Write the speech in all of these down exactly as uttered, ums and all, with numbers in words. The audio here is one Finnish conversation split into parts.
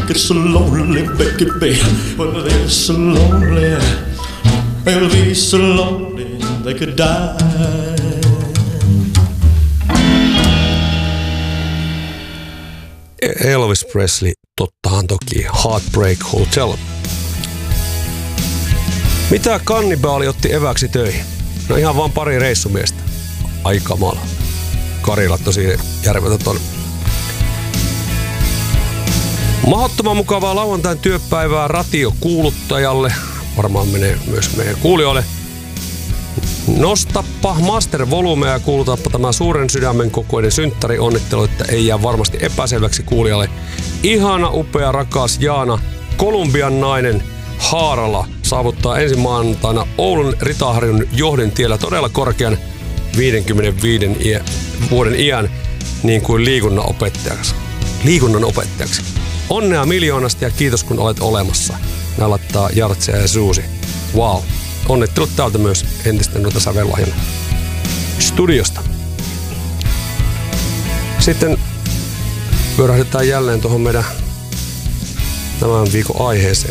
it's so lonely, baby. Well, they're so lonely. They'll be so lonely they could die. Elvis Presley, tottahan toki. Heartbreak Hotel. Mitä kannibaali otti eväksi töihin? No ihan vaan pari reissumiestä. Ai kamala. Karilla tosi järvetön on. Mahdottoman mukavaa lauantain työpäivää ratiokuuluttajalle. Varmaan menee myös meidän kuulijoille. Nostappa master-volumea ja kuulutaappa tämä suuren sydämen kokoinen synttäri onnittelu, että ei jää varmasti epäselväksi kuulijalle. Ihana, upea, rakas Jaana, Kolumbian nainen Haarala saavuttaa ensi maanantaina Oulun Ritaharjun johdintiellä todella korkean viidenkymmenenviiden iä, vuoden iän niin kuin liikunnan opettajaksi. Liikunnan opettajaksi. Onnea miljoonasta ja kiitos kun olet olemassa. Nää laittaa Jartsia ja Suusi. Wow. Onnittelut täältä myös entisten noita sävellahjana studiosta. Sitten pyörähdetään jälleen tuohon meidän tämän viikon aiheeseen.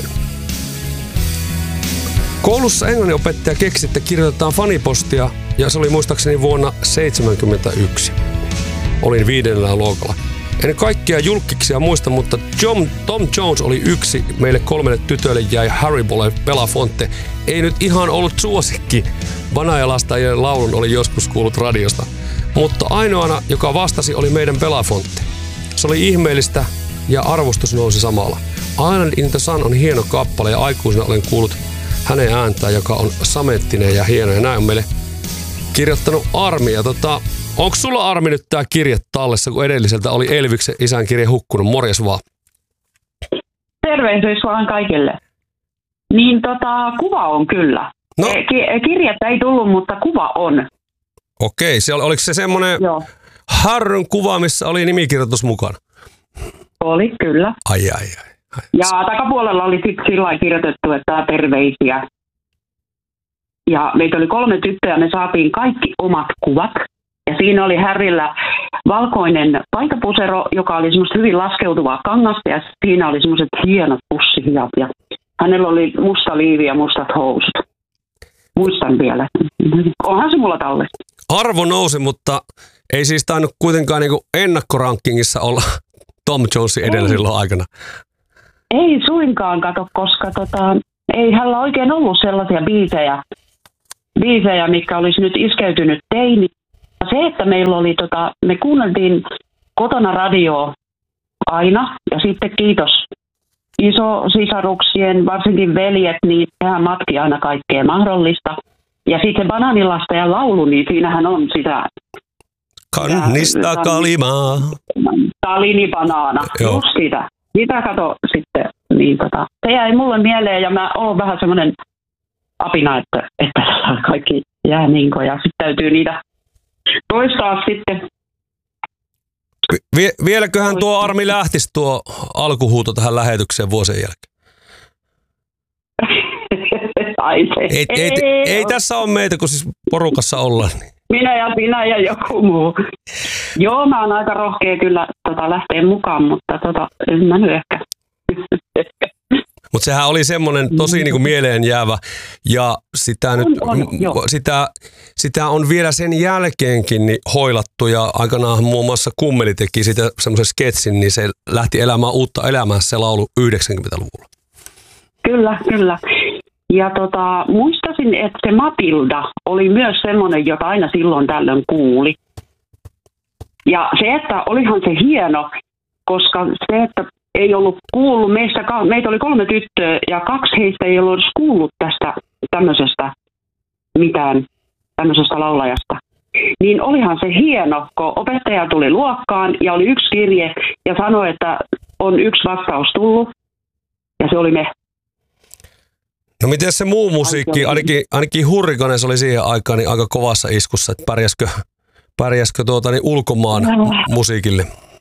Koulussa englanninopettaja keksi, että kirjoitetaan fanipostia ja se oli muistaakseni vuonna seitsemänkymmentäyksi. Olin viidennellä luokalla. En kaikkia julkkiksia muista, mutta John, Tom Jones oli yksi. Meille kolmelle tytölle jäi Haribolle Belafonte. Ei nyt ihan ollut suosikki. Vanajalastajien laulun oli joskus kuullut radiosta. Mutta ainoana, joka vastasi, oli meidän Belafonte. Se oli ihmeellistä ja arvostus nousi samalla. Island in the Sun on hieno kappale ja aikuisena olen kuullut hänen ääntään, joka on samettinen ja hieno. Ja näin on meille kirjoittanut Armi. Ja tota, onko sulla Armi nyt tää kirje tallessa, kun edelliseltä oli Elviksen isän kirje hukkunut? Morjes vaan. Tervehdys vaan kaikille. Niin tota, kuva on kyllä. No. Ki- kirjettä ei tullut, mutta kuva on. Okei, se oli, oliko se semmoinen Harryn kuva, missä oli nimikirjoitus mukana? Oli, kyllä. Ai, ai, ai. ai. Ja takapuolella oli sitten sillä lailla kirjoitettu, että terveisiä. Ja meitä oli kolme tyttöä, me saatiin kaikki omat kuvat. Ja siinä oli Harryllä valkoinen paitapusero, joka oli semmoista hyvin laskeutuvaa kangasta, ja siinä oli semmoiset hienot pussihiat. Ja hänellä oli musta liivi ja mustat housut. Muistan vielä. Onhan se mulla tallessa. Arvo nousi, mutta ei siis tainnut kuitenkaan niinku ennakkorankingissa olla Tom Jonesin edellä silloin aikana. Ei suinkaan, kato, koska tota, ei hänellä oikein ollut sellaisia biisejä, biisejä mitkä olisi nyt iskeytynyt teini. Se, että meillä oli, tota, me kuunneltiin kotona radioa aina, ja sitten kiitos isosisaruksien, varsinkin veljet, niin tehän matki aina kaikkea mahdollista. Ja sitten se Banaanilastajan laulu, niin siinähän on sitä... Kannista kalimaa. Talini banaana, Joo. Just sitä. Sitä kato sitten, niin tota, se jäi mulle mieleen, ja mä oon vähän semmoinen apina, että, että kaikki jää niinko, ja sitten täytyy niitä toistaa sitten. Vie, vieläköhän tuo Armi lähtisi tuo alkuhuuto tähän lähetykseen vuosien jälkeen? Ai se. Ei, ei, ei, ei tässä ole meitä, kun siis porukassa ollaan. Minä ja sinä ja joku muu. Joo, mä oon aika rohkea kyllä tota, lähteä mukaan, mutta tota, en mä nyt ehkä. Mutta sehän oli semmoinen tosi niinku mieleen jäävä ja sitä, on, nyt, on, sitä, sitä on vielä sen jälkeenkin niin hoilattu ja aikanaan muun muassa Kummeli teki siitä semmoisen sketsin, niin se lähti elämään uutta elämää se laulu yhdeksänkymmentäluvulla. Kyllä, kyllä. Ja tota, muistasin, että se Matilda oli myös semmoinen, jota aina silloin tällöin kuuli. Ja se, että olihan se hieno, koska se, että ei ollut kuullut, meistä, meitä oli kolme tyttöä ja kaksi heistä ei ollut kuullut tästä tämmöisestä mitään, tämmöisestä laulajasta. Niin olihan se hieno, kun opettaja tuli luokkaan ja oli yksi kirje ja sanoi, että on yksi vastaus tullut ja se oli me. No miten se muu musiikki, ainakin, ainakin Hurrikanes oli siihen aikaan niin aika kovassa iskussa, että pärjäskö, pärjäskö tuota, niin ulkomaan musiikille?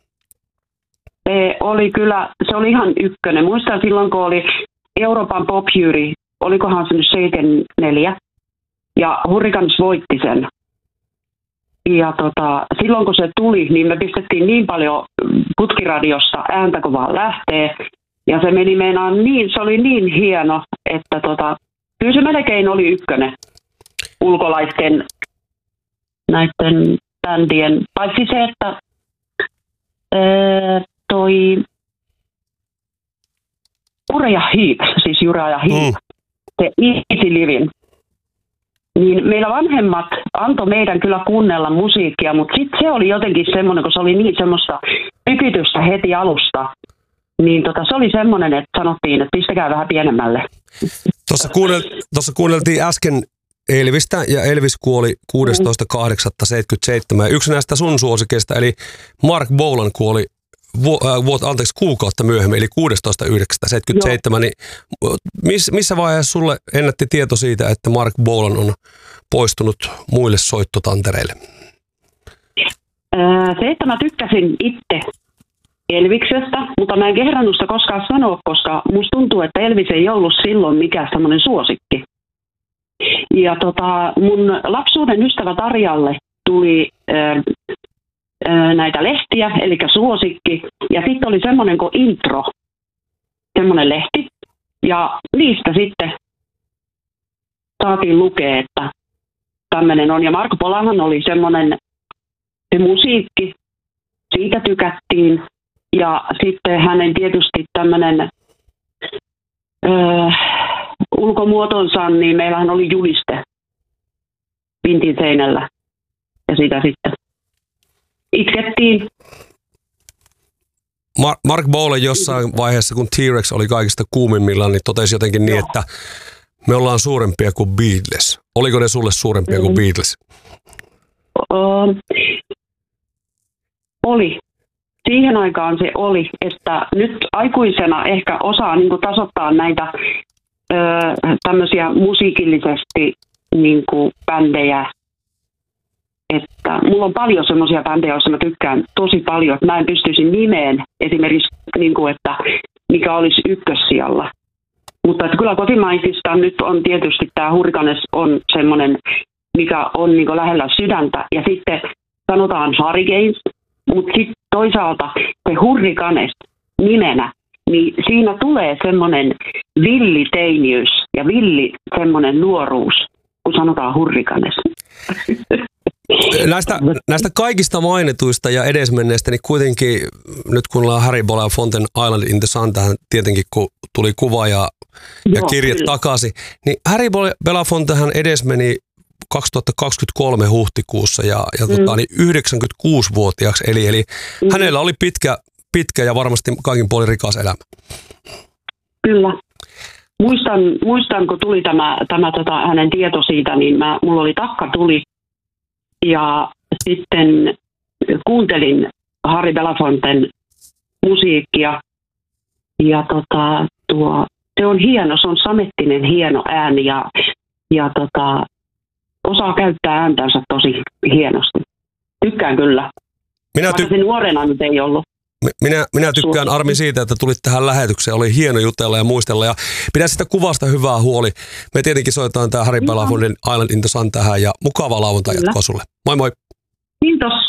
Se oli kyllä, se oli ihan ykkönen. Muistan silloin, kun oli Euroopan Pop Jury, olikohan se nyt seitsemänkymmentäneljä, ja Hurrikanes voitti sen. Ja tota, silloin kun se tuli, niin me pistettiin niin paljon putkiradiosta ääntä, kun vaan lähtee. Ja se meni meinaan niin, se oli niin hieno, että tota, kyllä se melkein oli ykkönen ulkolaisten näiden bändien, paitsi se, että ää, toi Ure ja Hiip, siis Jura ja Hiip, mm. se Easy Living, niin meillä vanhemmat antoi meidän kyllä kuunnella musiikkia, mutta sitten se oli jotenkin semmoinen, kun se oli niin semmoista tykitystä heti alusta, niin tota, se oli semmoinen, että sanottiin, että pistäkää vähän pienemmälle. Tuossa, kuunnel, tuossa kuunneltiin äsken Elvistä, ja Elvis kuoli kuudestoista kahdeksatta seitsemänkymmentäseitsemän. Yksi näistä sun suosikeista, eli Mark Bolan kuoli vu, äh, vuot, anteeksi, kuukautta myöhemmin, eli kuudestoista yhdeksättä seitsemänkymmentäseitsemän. Niin, miss, missä vaiheessa sulle ennätti tieto siitä, että Mark Bolan on poistunut muille soittotantereille? Se, että mä tykkäsin itse Elviksestä, mutta mä en kehdannut sitä koskaan sanoa, koska musta tuntuu, että Elvis ei ollut silloin mikään semmoinen suosikki. Ja tota, mun lapsuuden ystävä Tarjalle tuli ää, ää, näitä lehtiä, eli suosikki, ja sitten oli semmoinen kuin Intro, semmoinen lehti, ja niistä sitten saatiin lukea, että tämmöinen on. Ja Marko Polahan oli semmoinen, se musiikki, siitä tykättiin, ja sitten hänen tietysti tämmöinen öö, ulkomuotonsa, niin meillähän oli juliste vintin seinällä, ja sitä sitten itkettiin. Mar- Mark Bolan jossain vaiheessa, kun T-Rex oli kaikista kuumimmillaan, niin totesi jotenkin niin, että me ollaan suurempia kuin Beatles. Oliko ne sulle suurempia mm. kuin Beatles? O- oli. Siihen aikaan se oli, että nyt aikuisena ehkä osaa niin kuin tasoittaa näitä ö, tämmöisiä musiikillisesti niin kuin bändejä. Että mulla on paljon semmoisia bändejä, joissa mä tykkään tosi paljon, että mä en pystyisi nimeen esimerkiksi, niin kuin, että mikä olisi ykkössijalla. Mutta että kyllä kotimaisista nyt on tietysti tämä Hurricanes on semmoinen, mikä on niin kuin lähellä sydäntä. Ja sitten sanotaan Hurricanes, mutta sitten toisaalta se Hurricanes nimenä, niin siinä tulee semmoinen villiteiniys ja villi semmoinen nuoruus, kun sanotaan Hurricanes. Näistä, näistä kaikista mainituista ja edesmenneistä, niin kuitenkin nyt kun ollaan Harry Belafonten Island in the Sun, tähän tietenkin kun tuli kuva ja, ja Joo, kirjat kyllä. takaisin, niin Harry Belafontehan edesmeni kaksituhattakaksikymmentäkolme huhtikuussa ja, ja mm. tota, niin yhdeksänkymmentäkuusivuotiaaksi, eli, eli mm. hänellä oli pitkä, pitkä ja varmasti kaikin puolin rikas elämä. Kyllä. Muistan, muistan kun tuli tämä, tämä tota, hänen tieto siitä, niin mä, mulla oli takka tuli ja sitten kuuntelin Harry Belafonten musiikkia ja tota, tuo, se on hieno, se on samettinen hieno ääni ja, ja tota, osaa käyttää ääntänsä tosi hienosti. Tykkään kyllä. Minä, ty- Vaikka se nuorena nyt ei ollut. minä, minä tykkään Armi siitä, että tulit tähän lähetykseen. Oli hieno jutella ja muistella ja pidä sitä kuvasta hyvää huoli. Me tietenkin soitetaan tämä Harry Belafonten Island in the Sun tähän ja mukavaa lauantai jatkoa sulle. Moi moi! Kiitos.